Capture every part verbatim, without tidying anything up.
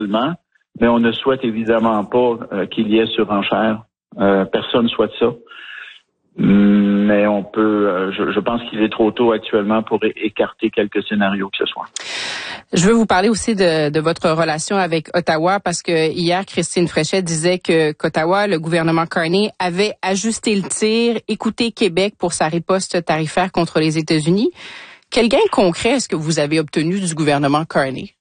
mais on ne souhaite évidemment pas euh, qu'il y ait surenchère. Euh, personne ne souhaite ça. Mais on peut, euh, je, je pense qu'il est trop tôt actuellement pour é- écarter quelques scénarios que ce soit. Je veux vous parler aussi de, de votre relation avec Ottawa parce que hier, Christine Fréchette disait que qu'Ottawa, le gouvernement Carney, avait ajusté le tir, écouté Québec pour sa riposte tarifaire contre les États-Unis. Quel gain concret est-ce que vous avez obtenu du gouvernement Carney?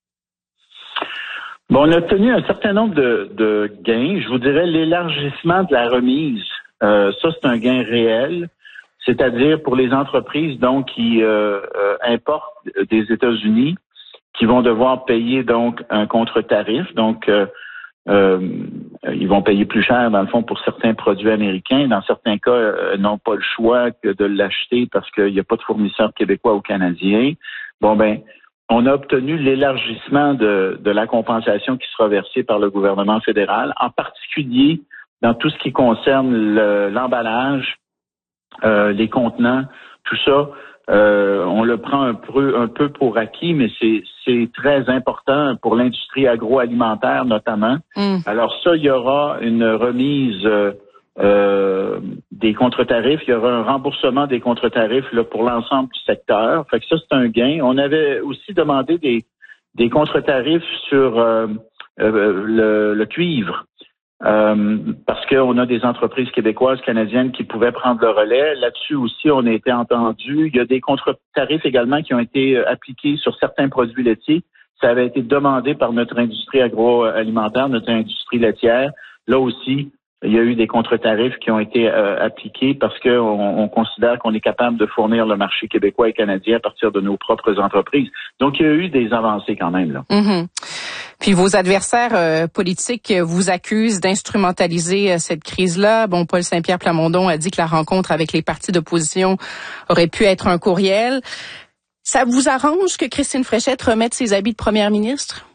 Bon, on a obtenu un certain nombre de, de gains. Je vous dirais l'élargissement de la remise. Euh, ça, c'est un gain réel. C'est-à-dire pour les entreprises donc qui euh, euh, importent des États-Unis, qui vont devoir payer donc un contre-tarif. Donc, euh, euh, ils vont payer plus cher, dans le fond, pour certains produits américains. Dans certains cas, euh, n'ont pas le choix que de l'acheter parce qu'il n'y a pas de fournisseurs québécois ou canadiens. Bon, ben, on a obtenu l'élargissement de, de la compensation qui sera versée par le gouvernement fédéral, en particulier dans tout ce qui concerne le, l'emballage, euh, les contenants, tout ça. Euh, on le prend un peu, un peu pour acquis, mais c'est, c'est très important pour l'industrie agroalimentaire notamment. Mm. Alors ça, il y aura une remise euh, euh, des contre-tarifs, il y aura un remboursement des contre-tarifs là, pour l'ensemble du secteur. Fait que ça, c'est un gain. On avait aussi demandé des, des contre-tarifs sur euh, euh, le, le cuivre. Euh, parce qu'on a des entreprises québécoises, canadiennes qui pouvaient prendre le relais. Là-dessus aussi, on a été entendu. Il y a des contre-tarifs également qui ont été appliqués sur certains produits laitiers. Ça avait été demandé par notre industrie agroalimentaire, notre industrie laitière. Là aussi, il y a eu des contre-tarifs qui ont été euh, appliqués parce qu'on on considère qu'on est capable de fournir le marché québécois et canadien à partir de nos propres entreprises. Donc, il y a eu des avancées quand même, là. Mm-hmm. Puis vos adversaires euh, politiques vous accusent d'instrumentaliser euh, cette crise-là. Bon, Paul Saint-Pierre Plamondon a dit que la rencontre avec les partis d'opposition aurait pu être un courriel. Ça vous arrange que Christine Fréchette remette ses habits de première ministre?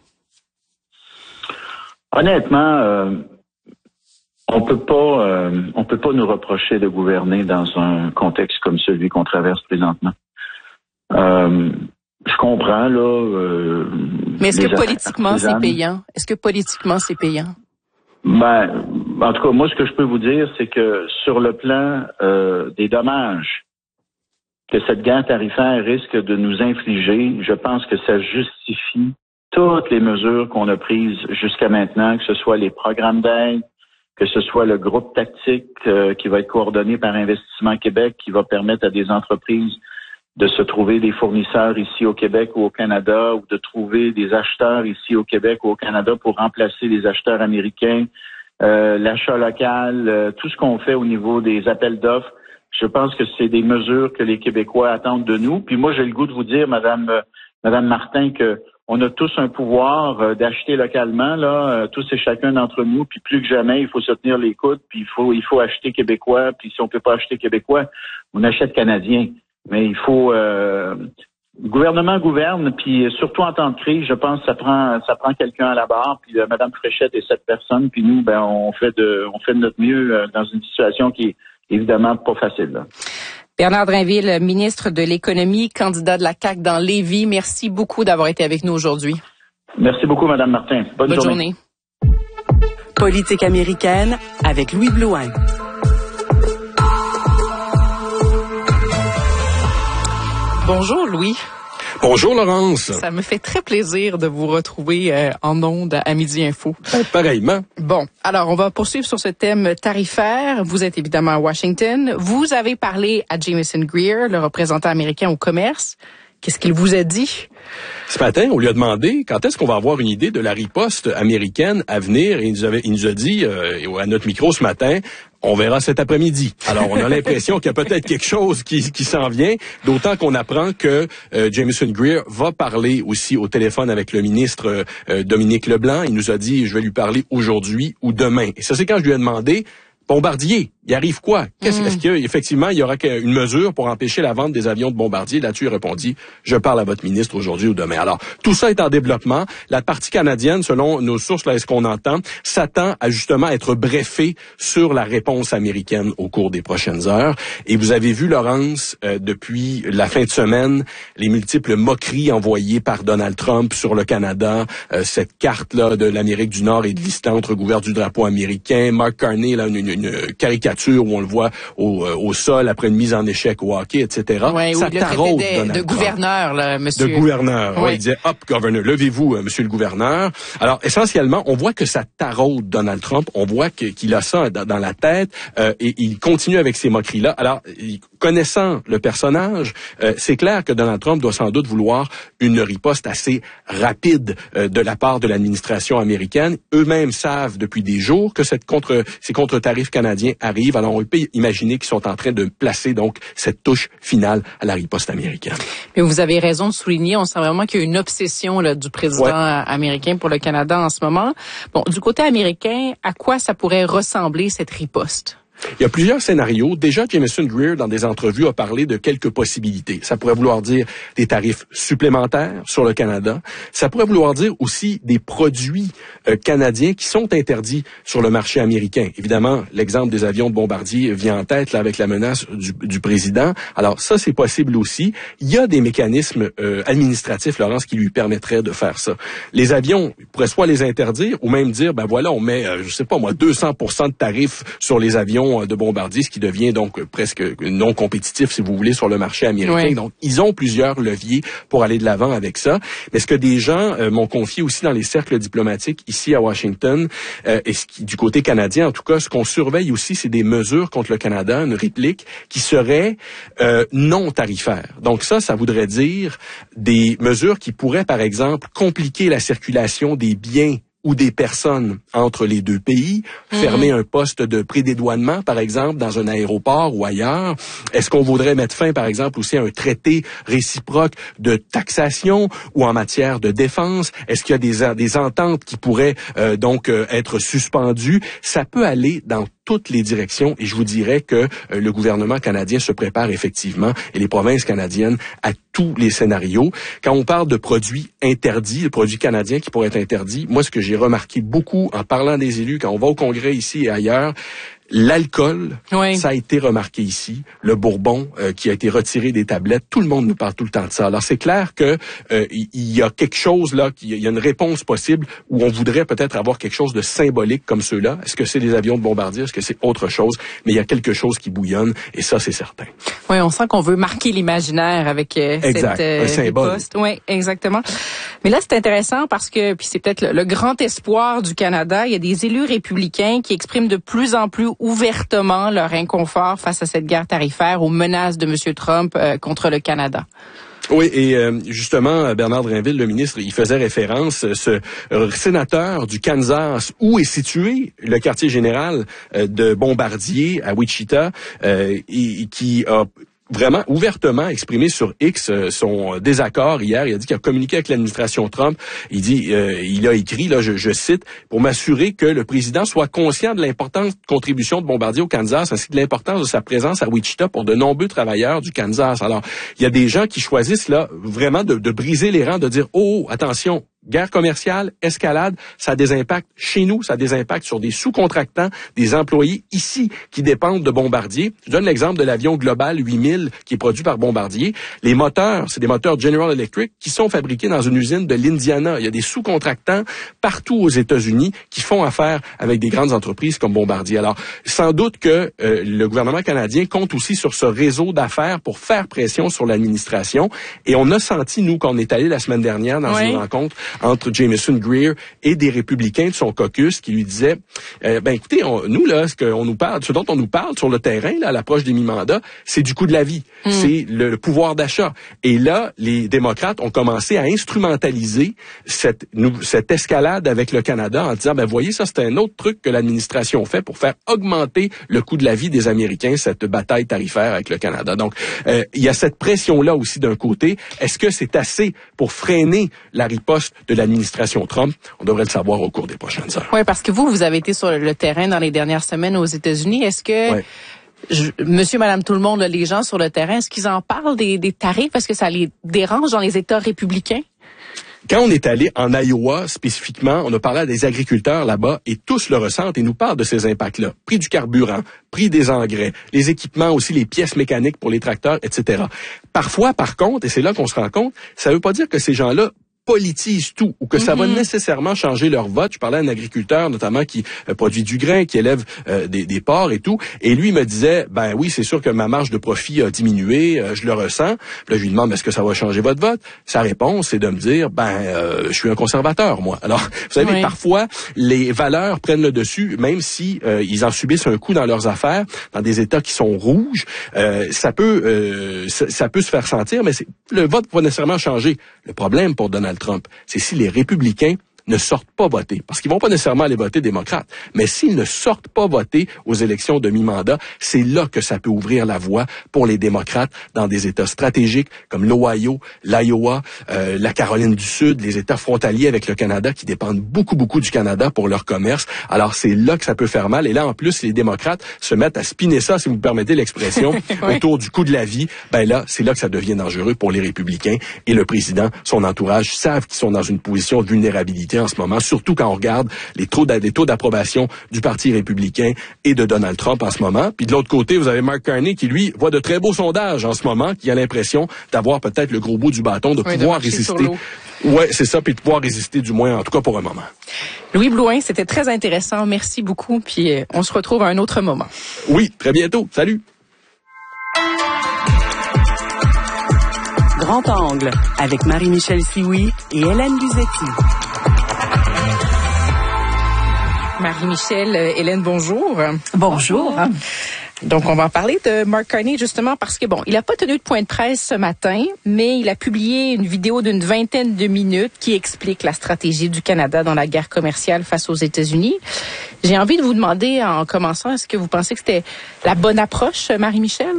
Honnêtement, euh, on peut pas, euh, on peut pas nous reprocher de gouverner dans un contexte comme celui qu'on traverse présentement. Euh, Je comprends, là. Euh, Mais est-ce que politiquement, c'est payant? Est-ce que politiquement, c'est payant? Ben, en tout cas, moi, ce que je peux vous dire, c'est que sur le plan euh, des dommages que cette guerre tarifaire risque de nous infliger, je pense que ça justifie toutes les mesures qu'on a prises jusqu'à maintenant, que ce soit les programmes d'aide, que ce soit le groupe tactique euh, qui va être coordonné par Investissement Québec, qui va permettre à des entreprises de se trouver des fournisseurs ici au Québec ou au Canada, ou de trouver des acheteurs ici au Québec ou au Canada pour remplacer les acheteurs américains, euh, l'achat local, euh, tout ce qu'on fait au niveau des appels d'offres. Je pense que c'est des mesures que les Québécois attendent de nous. Puis moi, j'ai le goût de vous dire, Madame, euh, Madame Martin, que on a tous un pouvoir euh, d'acheter localement, là, euh, tous et chacun d'entre nous. Puis plus que jamais, il faut se tenir les coudes. Puis il faut, il faut acheter québécois. Puis si on peut pas acheter québécois, on achète canadien. Mais il faut euh, le gouvernement gouverne, puis surtout en temps de crise, je pense que ça prend ça prend quelqu'un à la barre, puis euh, Mme Fréchette est cette personne, puis nous, ben on fait de on fait de notre mieux euh, dans une situation qui est évidemment pas facile, là. Bernard Drainville, ministre de l'Économie, candidat de la C A Q dans Lévis, merci beaucoup d'avoir été avec nous aujourd'hui. Merci beaucoup, Mme Martin. Bonne, Bonne journée. journée. Politique américaine avec Louis Blouin. Bonjour Louis. Bonjour Laurence. Ça me fait très plaisir de vous retrouver euh, en ondes à Midi Info. Ben, pareillement. Bon, alors on va poursuivre sur ce thème tarifaire. Vous êtes évidemment à Washington. Vous avez parlé à Jamieson Greer, le représentant américain au commerce. Qu'est-ce qu'il vous a dit? Ce matin, on lui a demandé quand est-ce qu'on va avoir une idée de la riposte américaine à venir. Et il nous, avait, il nous a dit euh, à notre micro ce matin, on verra cet après-midi. Alors, on a l'impression qu'il y a peut-être quelque chose qui, qui s'en vient, d'autant qu'on apprend que euh, Jamieson Greer va parler aussi au téléphone avec le ministre euh, Dominique Leblanc. Il nous a dit, je vais lui parler aujourd'hui ou demain. Et ça, c'est quand je lui ai demandé, Bombardier, il arrive quoi? Qu'est-ce, mm. Est-ce qu'effectivement, il y aura une mesure pour empêcher la vente des avions de bombardier? Là-dessus, il répondit, je parle à votre ministre aujourd'hui ou demain. Alors, tout ça est en développement. La partie canadienne, selon nos sources, là, est-ce qu'on entend, s'attend à justement être brefée sur la réponse américaine au cours des prochaines heures. Et vous avez vu, Laurence, euh, depuis la fin de semaine, les multiples moqueries envoyées par Donald Trump sur le Canada, euh, cette carte-là de l'Amérique du Nord et de l'Islande recouverte du drapeau américain. Mark Carney, là, une, une, une caricature où on le voit au, euh, au sol après une mise en échec au hockey, et cetera. Ouais, ça oui, taraude de, Donald de Trump. gouverneur, là, monsieur. De gouverneur, oui. Ouais, il disait « Up, governor, levez-vous, euh, monsieur le gouverneur ». Alors, essentiellement, on voit que ça taraude Donald Trump, on voit que, qu'il a ça dans, dans la tête euh, et il continue avec ces moqueries-là. Alors, connaissant le personnage, euh, c'est clair que Donald Trump doit sans doute vouloir une riposte assez rapide euh, de la part de l'administration américaine. Eux-mêmes savent depuis des jours que cette contre, ces contre-tarifs canadiens arrivent. Alors, on peut imaginer qu'ils sont en train de placer donc cette touche finale à la riposte américaine. Mais vous avez raison de souligner, on sent vraiment qu'il y a une obsession là, du président ouais. américain pour le Canada en ce moment. Bon, du côté américain, à quoi ça pourrait ressembler cette riposte? Il y a plusieurs scénarios. Déjà, Jameson Greer, dans des entrevues, a parlé de quelques possibilités. Ça pourrait vouloir dire des tarifs supplémentaires sur le Canada. Ça pourrait vouloir dire aussi des produits euh, canadiens qui sont interdits sur le marché américain. Évidemment, l'exemple des avions de bombardier vient en tête là avec la menace du, du président. Alors ça, c'est possible aussi. Il y a des mécanismes euh, administratifs, Laurence, qui lui permettraient de faire ça. Les avions, il pourrait soit les interdire ou même dire, ben voilà, on met, euh, je sais pas moi, deux cents pour cent de tarifs sur les avions de bombardier, ce qui devient donc presque non compétitif, si vous voulez, sur le marché américain. Oui. Donc, ils ont plusieurs leviers pour aller de l'avant avec ça. Mais ce que des gens euh, m'ont confié aussi dans les cercles diplomatiques ici à Washington, euh, et ce qui, du côté canadien, en tout cas, ce qu'on surveille aussi, c'est des mesures contre le Canada, une réplique, qui seraient euh, non tarifaires. Donc ça, ça voudrait dire des mesures qui pourraient, par exemple, compliquer la circulation des biens ou des personnes entre les deux pays, mmh. fermer un poste de prédédouanement, par exemple, dans un aéroport ou ailleurs. Est-ce qu'on voudrait mettre fin, par exemple, aussi à un traité réciproque de taxation ou en matière de défense? Est-ce qu'il y a des, des ententes qui pourraient euh, donc euh, être suspendues? Ça peut aller dans toutes les directions et je vous dirais que euh, le gouvernement canadien se prépare effectivement et les provinces canadiennes à tous les scénarios. Quand on parle de produits interdits, de produits canadiens qui pourraient être interdits, moi ce que j'ai remarqué beaucoup en parlant des élus, quand on va au Congrès ici et ailleurs, l'alcool, oui. ça a été remarqué ici. Le bourbon euh, qui a été retiré des tablettes, tout le monde nous parle tout le temps de ça. Alors c'est clair que euh, il y a quelque chose là, qu'il y a une réponse possible où on voudrait peut-être avoir quelque chose de symbolique comme ceux-là. Est-ce que c'est des avions de bombardier? Est-ce que c'est autre chose? Mais il y a quelque chose qui bouillonne et ça c'est certain. Oui, on sent qu'on veut marquer l'imaginaire avec euh, exact, cette euh, un symbole. Oui, exactement. Mais là c'est intéressant parce que puis c'est peut-être le, le grand espoir du Canada. Il y a des élus républicains qui expriment de plus en plus ouvertement leur inconfort face à cette guerre tarifaire, aux menaces de M. Trump euh, contre le Canada. Oui, et euh, justement, Bernard Drinville, le ministre, il faisait référence, ce euh, sénateur du Kansas, où est situé le quartier général euh, de Bombardier à Wichita, euh, et, et qui a vraiment ouvertement exprimé sur X euh, son désaccord hier. Il a dit qu'il a communiqué avec l'administration Trump. Il dit, euh, il a écrit, là, je, je cite, pour m'assurer que le président soit conscient de l'importante contribution de Bombardier au Kansas, ainsi que de l'importance de sa présence à Wichita pour de nombreux travailleurs du Kansas. Alors, il y a des gens qui choisissent là vraiment de, de briser les rangs, de dire, oh, attention, guerre commerciale, escalade, ça a des impacts chez nous, ça a des impacts sur des sous-contractants, des employés ici qui dépendent de Bombardier. Je donne l'exemple de l'avion Global huit mille qui est produit par Bombardier. Les moteurs, c'est des moteurs General Electric qui sont fabriqués dans une usine de l'Indiana. Il y a des sous-contractants partout aux États-Unis qui font affaire avec des grandes entreprises comme Bombardier. Alors, sans doute que euh, le gouvernement canadien compte aussi sur ce réseau d'affaires pour faire pression sur l'administration. Et on a senti, nous, quand on est allé la semaine dernière dans oui. une rencontre entre Jameson Greer et des républicains de son caucus qui lui disaient, euh, ben écoutez, on, nous là, ce qu'on nous parle, ce dont on nous parle sur le terrain là, à l'approche des mi-mandats, c'est du coût de la vie, mm. c'est le, le pouvoir d'achat. Et là, les démocrates ont commencé à instrumentaliser cette, nous, cette escalade avec le Canada en disant, ben voyez, ça c'est un autre truc que l'administration fait pour faire augmenter le coût de la vie des Américains, cette bataille tarifaire avec le Canada. Donc, euh, il y a cette pression là aussi d'un côté. Est-ce que c'est assez pour freiner la riposte de l'administration Trump. On devrait le savoir au cours des prochaines heures. Oui, parce que vous, vous avez été sur le terrain dans les dernières semaines aux États-Unis. Est-ce que... Ouais. Je, monsieur, madame, tout le monde, là, les gens sur le terrain, est-ce qu'ils en parlent des, des tarifs parce que ça les dérange dans les États républicains? Quand on est allé en Iowa spécifiquement, on a parlé à des agriculteurs là-bas et tous le ressentent et nous parlent de ces impacts-là. Prix du carburant, prix des engrais, les équipements aussi, les pièces mécaniques pour les tracteurs, et cetera. Parfois, par contre, et c'est là qu'on se rend compte, ça ne veut pas dire que ces gens-là politisent tout ou que ça mm-hmm. va nécessairement changer leur vote. Je parlais à un agriculteur notamment qui euh, produit du grain, qui élève euh, des, des porcs et tout, et lui me disait ben oui, c'est sûr que ma marge de profit a diminué, euh, je le ressens. Puis là je lui demande est-ce que ça va changer votre vote? Sa réponse c'est de me dire ben euh, je suis un conservateur moi. Alors vous savez oui. parfois les valeurs prennent le dessus même si euh, ils en subissent un coup dans leurs affaires dans des États qui sont rouges, euh, ça peut euh, ça, ça peut se faire sentir mais c'est, le vote va nécessairement changer. Le problème pour Donald Trump, c'est si les républicains ne sortent pas voter, parce qu'ils vont pas nécessairement aller voter démocrate, mais s'ils ne sortent pas voter aux élections de mi-mandat, c'est là que ça peut ouvrir la voie pour les démocrates dans des États stratégiques comme l'Ohio, l'Iowa, euh, la Caroline du Sud, les États frontaliers avec le Canada qui dépendent beaucoup, beaucoup du Canada pour leur commerce. Alors c'est là que ça peut faire mal. Et là, en plus, les démocrates se mettent à spinner ça, si vous me permettez l'expression, oui. autour du coût de la vie. Ben là, c'est là que ça devient dangereux pour les républicains. Et le président, son entourage, savent qu'ils sont dans une position de vulnérabilité en ce moment, surtout quand on regarde les taux, les taux d'approbation du Parti républicain et de Donald Trump en ce moment. Puis de l'autre côté, vous avez Mark Carney qui, lui, voit de très beaux sondages en ce moment, qui a l'impression d'avoir peut-être le gros bout du bâton, de oui, pouvoir de résister. Ouais, c'est ça, puis de pouvoir résister du moins, en tout cas pour un moment. Louis Blouin, c'était très intéressant. Merci beaucoup, puis euh, on se retrouve à un autre moment. Oui, très bientôt. Salut. Grand Angle, avec Marie-Michel Sioui et Hélène Luzetti. Marie-Michel, Hélène, bonjour. Bonjour. Donc, on va en parler de Mark Carney, justement, parce que, bon, il n'a pas tenu de point de presse ce matin, mais il a publié une vidéo d'une vingtaine de minutes qui explique la stratégie du Canada dans la guerre commerciale face aux États-Unis. J'ai envie de vous demander, en commençant, est-ce que vous pensez que c'était la bonne approche, Marie-Michel?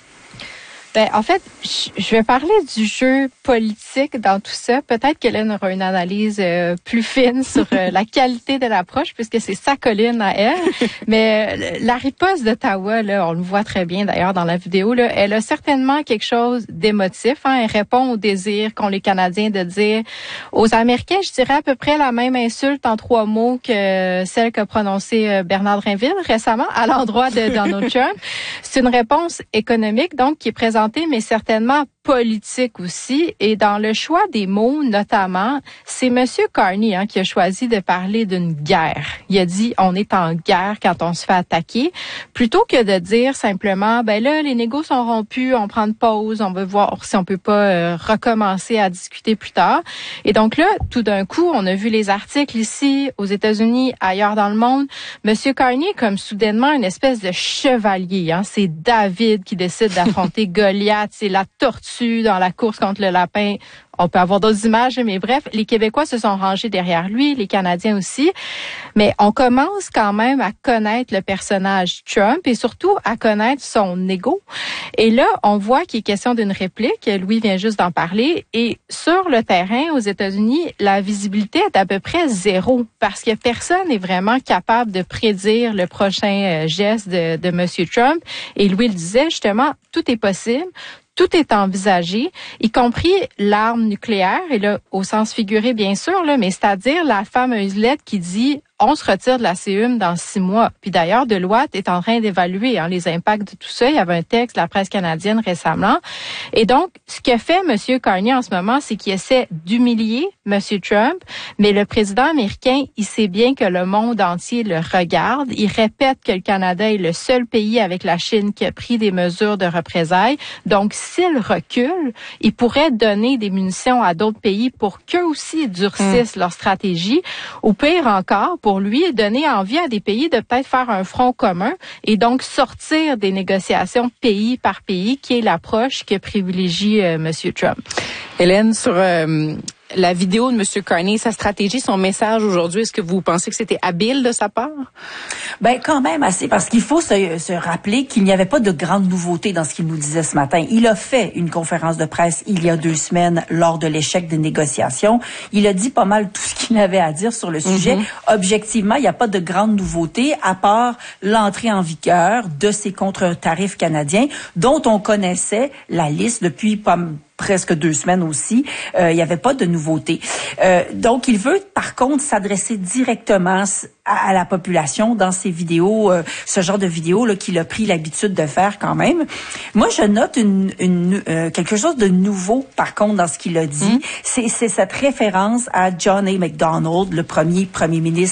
Ben, en fait, je vais parler du jeu politique dans tout ça. Peut-être qu'Hélène aura une analyse euh, plus fine sur euh, la qualité de l'approche, puisque c'est sa colline à elle. Mais euh, la riposte d'Ottawa, là, on le voit très bien d'ailleurs dans la vidéo, là, elle a certainement quelque chose d'émotif. Hein. Elle répond au désir qu'ont les Canadiens de dire aux Américains, je dirais à peu près la même insulte en trois mots que celle qu'a prononcée Bernard Drinville récemment à l'endroit de Donald Trump. C'est une réponse économique, donc, qui est présentée mais certainement politique aussi. Et dans le choix des mots, notamment, c'est Monsieur Carney hein, qui a choisi de parler d'une guerre. Il a dit, on est en guerre quand on se fait attaquer, plutôt que de dire simplement, ben là, les négos sont rompus, on prend une pause, on veut voir si on peut pas euh, recommencer à discuter plus tard. Et donc là, tout d'un coup, on a vu les articles ici, aux États-Unis, ailleurs dans le monde. Monsieur Carney, comme soudainement, une espèce de chevalier. Hein. C'est David qui décide d'affronter Goliath, c'est la tortue dans la course contre le lapin. On peut avoir d'autres images, mais bref, les Québécois se sont rangés derrière lui, les Canadiens aussi. Mais on commence quand même à connaître le personnage Trump et surtout à connaître son ego. Et là, on voit qu'il est question d'une réplique. Louis vient juste d'en parler. Et sur le terrain, aux États-Unis, la visibilité est à peu près zéro parce que personne n'est vraiment capable de prédire le prochain geste de, de M. Trump. Et Louis le disait, justement, tout est possible. Tout est envisagé, y compris l'arme nucléaire, et là, au sens figuré, bien sûr, là, mais c'est-à-dire la fameuse lettre qui dit « on se retire de la C E U M dans six mois ». Puis d'ailleurs, Deloitte est en train d'évaluer hein, les impacts de tout ça. Il y avait un texte de la presse canadienne récemment. Et donc, ce que fait M. Carney en ce moment, c'est qu'il essaie d'humilier M. Trump, mais le président américain, il sait bien que le monde entier le regarde. Il répète que le Canada est le seul pays avec la Chine qui a pris des mesures de représailles. Donc, s'il recule, il pourrait donner des munitions à d'autres pays pour qu'eux aussi durcissent mmh. leur stratégie. Ou pire encore, pour lui, donner envie à des pays de peut-être faire un front commun et donc sortir des négociations pays par pays, qui est l'approche que privilégie euh, M. Trump. Hélène, sur... Euh la vidéo de M. Carney, sa stratégie, son message aujourd'hui, est-ce que vous pensez que c'était habile de sa part? Ben quand même assez, parce qu'il faut se, se rappeler qu'il n'y avait pas de grande nouveauté dans ce qu'il nous disait ce matin. Il a fait une conférence de presse il y a deux semaines lors de l'échec des négociations. Il a dit pas mal tout ce qu'il avait à dire sur le sujet. Mm-hmm. Objectivement, il n'y a pas de grande nouveauté à part l'entrée en vigueur de ces contre-tarifs canadiens dont on connaissait la liste depuis pas presque deux semaines aussi. Euh, il n'y avait pas de nouveauté. Euh, donc, il veut, par contre, s'adresser directement à, à la population dans ces vidéos, euh, ce genre de vidéos là qu'il a pris l'habitude de faire quand même. Moi, je note une, une euh, quelque chose de nouveau, par contre, dans ce qu'il a dit. Mmh. C'est, c'est cette référence à John A. Macdonald, le premier premier ministre